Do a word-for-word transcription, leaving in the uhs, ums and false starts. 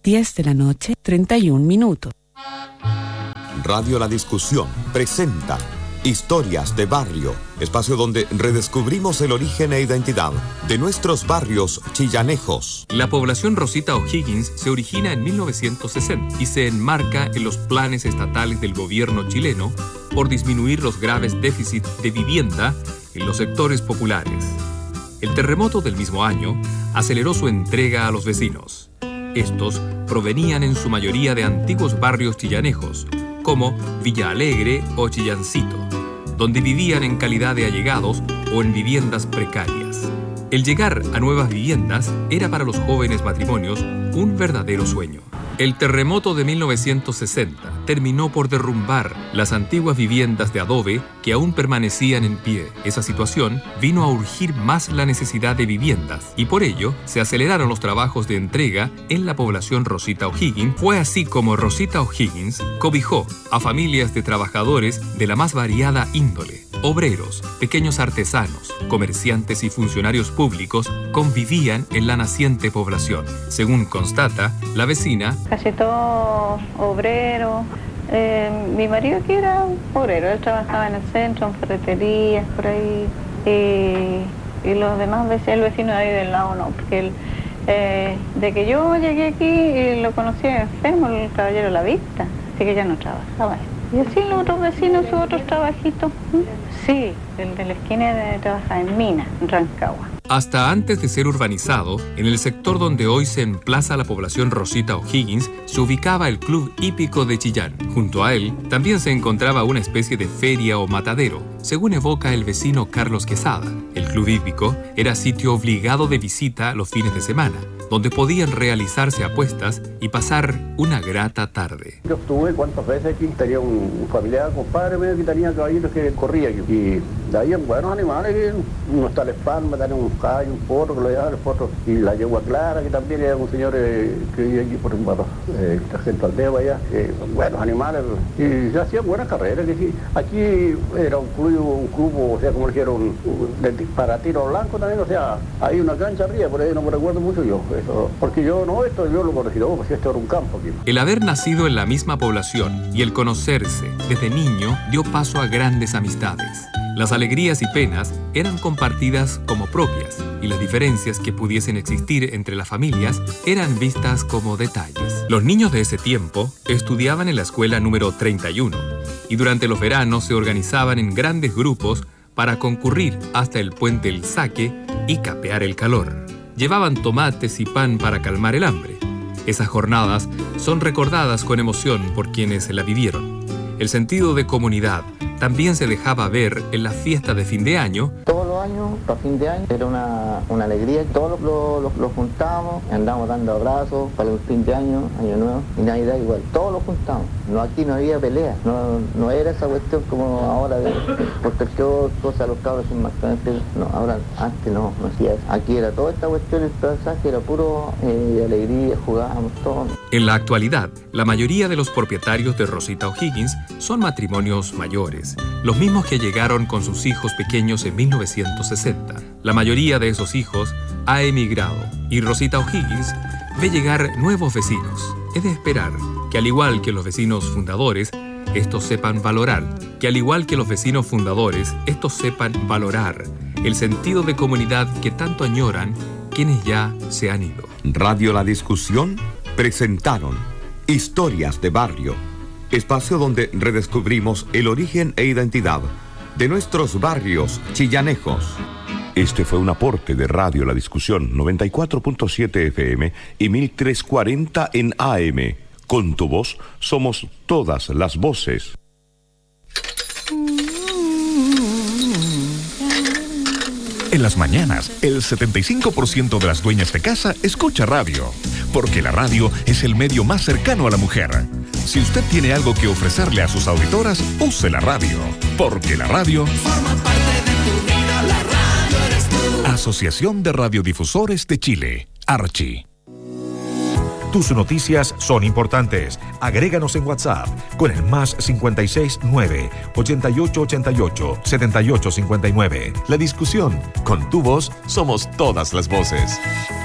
diez de la noche, treinta y un minutos. Radio La Discusión presenta Historias de Barrio, espacio donde redescubrimos el origen e identidad de nuestros barrios chillanejos. La población Rosita O'Higgins se origina en mil novecientos sesenta y se enmarca en los planes estatales del gobierno chileno por disminuir los graves déficits de vivienda en los sectores populares. El terremoto del mismo año aceleró su entrega a los vecinos. Estos provenían en su mayoría de antiguos barrios chillanejos, como Villa Alegre o Chillancito, donde vivían en calidad de allegados o en viviendas precarias. El llegar a nuevas viviendas era para los jóvenes matrimonios un verdadero sueño. El terremoto de mil novecientos sesenta terminó por derrumbar las antiguas viviendas de adobe que aún permanecían en pie. Esa situación vino a urgir más la necesidad de viviendas y por ello se aceleraron los trabajos de entrega en la población Rosita O'Higgins. Fue así como Rosita O'Higgins cobijó a familias de trabajadores de la más variada índole. Obreros, pequeños artesanos, comerciantes y funcionarios públicos convivían en la naciente población. Según constata la vecina, casi todos obreros. Eh, mi marido que era obrero, él trabajaba en el centro, en ferreterías, por ahí. Eh, y los demás vecinos, el vecino de ahí del lado no, porque él, eh, de que yo llegué aquí y lo conocí enfermo, el caballero La Vista, así que ya no trabajaba. Y así los otros vecinos, sus otros trabajitos. Sí, el de la esquina de trabajar en mina, en Rancagua. Hasta antes de ser urbanizado, en el sector donde hoy se emplaza la población Rosita O'Higgins, se ubicaba el Club Hípico de Chillán. Junto a él, también se encontraba una especie de feria o matadero, según evoca el vecino Carlos Quesada. El Club Hípico era sitio obligado de visita los fines de semana, donde podían realizarse apuestas y pasar una grata tarde. Yo estuve cuántas veces aquí, tenía un familiar, compadre mío que tenía caballitos que corría aquí. Y de ahí buenos animales, que uno está la espalda, tenía un caballo, un potro, que lo llevaba el potro. Y la yegua Clara, que también era un señor eh, que vivía aquí por bueno, eh, Sargento Aldeo allá. Eh, buenos animales, y se hacían buenas carreras. Que sí. Aquí era un club, un club, o sea, como le dijeron, de, para tiro blanco también, o sea, hay una cancha arriba, por ahí no me recuerdo mucho yo. Eso, porque yo no, esto yo lo conocí, no, porque esto era un campo aquí. El haber nacido en la misma población y el conocerse desde niño dio paso a grandes amistades. Las alegrías y penas eran compartidas como propias y las diferencias que pudiesen existir entre las familias eran vistas como detalles. Los niños de ese tiempo estudiaban en la escuela número treinta y uno y durante los veranos se organizaban en grandes grupos para concurrir hasta el puente El Saque y capear el calor. Llevaban tomates y pan para calmar el hambre. Esas jornadas son recordadas con emoción por quienes la vivieron. El sentido de comunidad también se dejaba ver en la fiesta de fin de año. Todos los años, para fin de año, era una, una alegría. Todos los lo, lo juntábamos, andábamos dando abrazos para el fin de año, año nuevo, y Navidad igual. Todos los juntamos. No, aquí no había pelea. No, no era esa cuestión como ahora de porque yo, cosas los cabros sin marcar. No, ahora, antes no, no hacía eso. Aquí era toda esta cuestión, el pasaje era puro eh, alegría, jugábamos todo. En la actualidad, la mayoría de los propietarios de Rosita O'Higgins son matrimonios mayores, los mismos que llegaron con sus hijos pequeños en mil novecientos sesenta. La mayoría de esos hijos ha emigrado y Rosita O'Higgins ve llegar nuevos vecinos. Es de esperar que al igual que los vecinos fundadores, estos sepan valorar, que al igual que los vecinos fundadores, estos sepan valorar el sentido de comunidad que tanto añoran quienes ya se han ido. Radio La Discusión presentaron Historias de Barrio, espacio donde redescubrimos el origen e identidad de nuestros barrios chillanejos. Este fue un aporte de Radio La Discusión noventa y cuatro punto siete F M y mil trescientos cuarenta en A M. Con tu voz somos todas las voces. En las mañanas, el setenta y cinco por ciento de las dueñas de casa escucha radio, porque la radio es el medio más cercano a la mujer. Si usted tiene algo que ofrecerle a sus auditoras, use la radio, porque la radio forma parte de tu vida, la radio eres tú. Asociación de Radiodifusores de Chile, Archi. Tus noticias son importantes. Agréganos en WhatsApp con el más cincuenta y seis nueve, ochenta y ocho ochenta y ocho, setenta y ocho cincuenta y nueve. La Discusión. Con tu voz somos todas las voces.